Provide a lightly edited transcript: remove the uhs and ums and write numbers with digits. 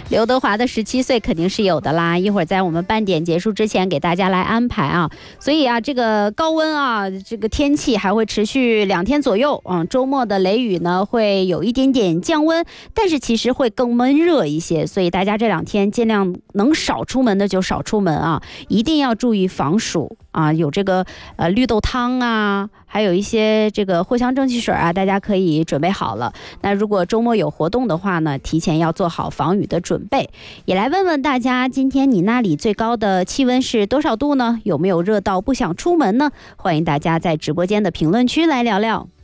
刘德华的17岁肯定是有的啦，一会儿在我们半点结束之前给大家来安排啊。所以啊，这个高温啊，这个天气还会持续2天左右。周末的雷雨呢会有一点点降温，但是其实会更闷热一些，所以大家这2天尽量能少出门的就少出门啊，一定要注意防暑啊。有这个绿豆汤啊，还有一些这个藿香正气水啊，大家可以准备好了。那如果周末有活动的话呢，提前要做好防雨的准备。也来问问大家，今天你那里最高的气温是多少度呢？有没有热到不想出门呢？欢迎大家在直播间的评论区来聊聊。